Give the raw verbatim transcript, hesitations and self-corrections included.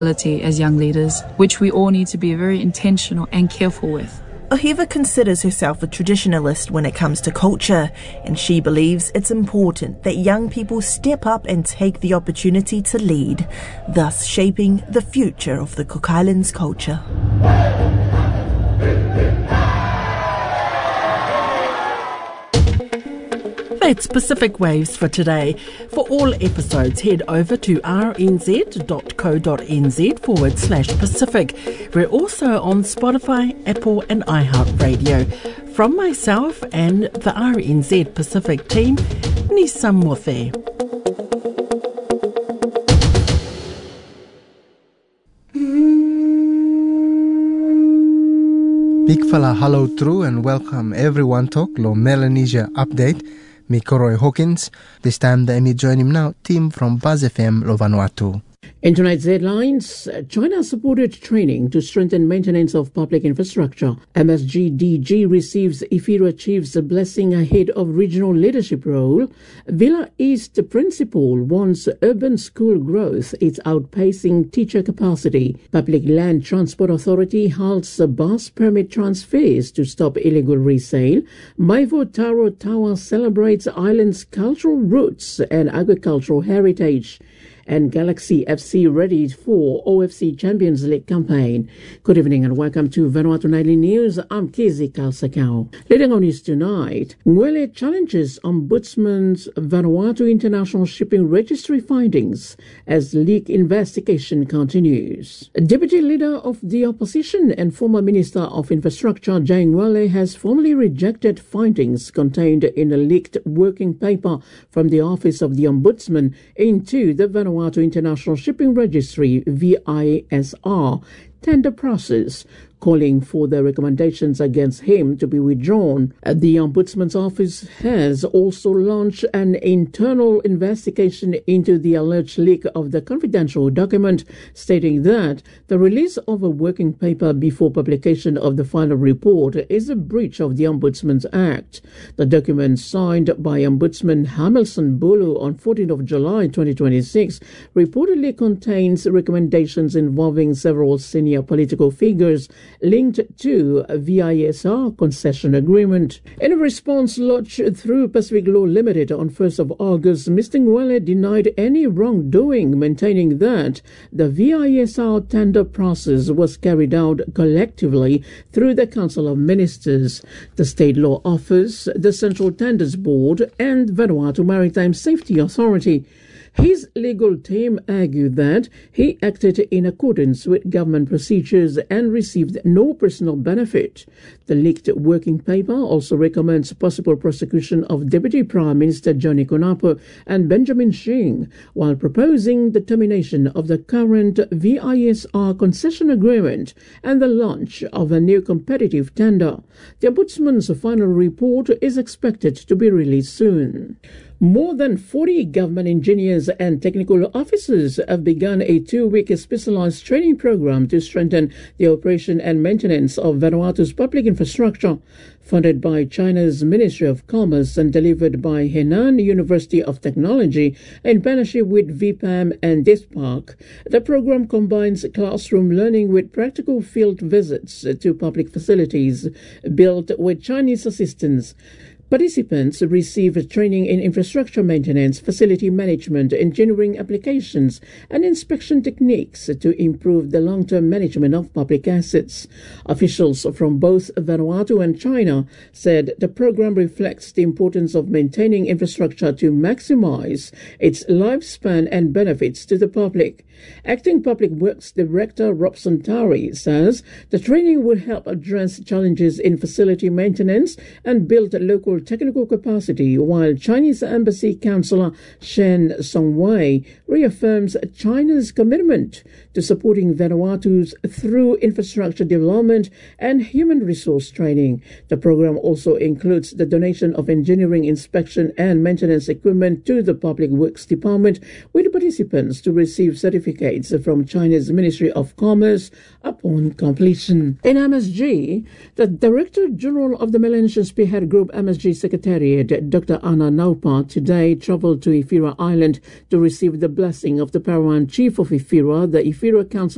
as young leaders, which we all need to be very intentional and careful with. Ohiva considers herself a traditionalist when it comes to culture, and she believes it's important that young people step up and take the opportunity to lead, thus shaping the future of the Cook Islands culture. That's Pacific Waves for today. For all episodes, head over to rnz.co.nz forward slash Pacific. We're also on Spotify, Apple and iHeartRadio. From myself and the R N Z Pacific team, Nisa Mothe. Big fella hello true and welcome everyone to Lo Melanesia Update. Me Koroi Hawkins. This time the me join him now, team from Buzz F M Lo Vanuatu. In tonight's headlines, China supported training to strengthen maintenance of public infrastructure. M S G D G receives Ifira Chief's blessing ahead of regional leadership role. Villa East Principal wants urban school growth. It's outpacing teacher capacity. Public Land Transport Authority halts bus permit transfers to stop illegal resale. Maivo Taro Tower celebrates island's cultural roots and agricultural heritage. And Galaxy F C ready for O F C Champions League campaign. Good evening and welcome to Vanuatu Nightly News. I'm Kizzy Kalsakau. Leading on news tonight, Ngwele challenges Ombudsman's Vanuatu International Shipping Registry findings as leak investigation continues. Deputy Leader of the Opposition and former Minister of Infrastructure, Jay Ngwele, has formally rejected findings contained in a leaked working paper from the Office of the Ombudsman into the Vanuatu International Shipping Registry V I S R tender process, calling for the recommendations against him to be withdrawn. The Ombudsman's Office has also launched an internal investigation into the alleged leak of the confidential document, stating that the release of a working paper before publication of the final report is a breach of the Ombudsman's Act. The document, signed by Ombudsman Hamilton Bulu on fourteenth of July twenty twenty-six, reportedly contains recommendations involving several senior political figures linked to a V I S R concession agreement. In a response lodged through Pacific Law Limited on first of August, Mister Ngwele denied any wrongdoing, maintaining that the V I S R tender process was carried out collectively through the Council of Ministers, the State Law Office, the Central Tenders Board and Vanuatu Maritime Safety Authority. His legal team argued that he acted in accordance with government procedures and received no personal benefit. The leaked working paper also recommends possible prosecution of Deputy Prime Minister Johnny Kunapu and Benjamin Shing, while proposing the termination of the current V I S R concession agreement and the launch of a new competitive tender. The Ombudsman's final report is expected to be released soon. More than forty government engineers and technical officers have begun a two-week specialized training program to strengthen the operation and maintenance of Vanuatu's public infrastructure. Funded by China's Ministry of Commerce and delivered by Henan University of Technology in partnership with V PAM and DISPARC, the program combines classroom learning with practical field visits to public facilities built with Chinese assistance. Participants receive training in infrastructure maintenance, facility management, engineering applications, and inspection techniques to improve the long-term management of public assets. Officials from both Vanuatu and China said the program reflects the importance of maintaining infrastructure to maximize its lifespan and benefits to the public. Acting Public Works Director Robson Tari says the training will help address challenges in facility maintenance and build local technical capacity, while Chinese Embassy Councillor Shen Songwei reaffirms China's commitment to supporting Vanuatu's through infrastructure development and human resource training. The program also includes the donation of engineering, inspection and maintenance equipment to the Public Works Department, with participants to receive certificates from China's Ministry of Commerce upon completion. In M S G, the Director General of the Melanesian Spearhead Group M S G Secretariat, Doctor Anna Naupa, today travelled to Ifira Island to receive the blessing of the Paramount Chief of Ifira, the Ifira Council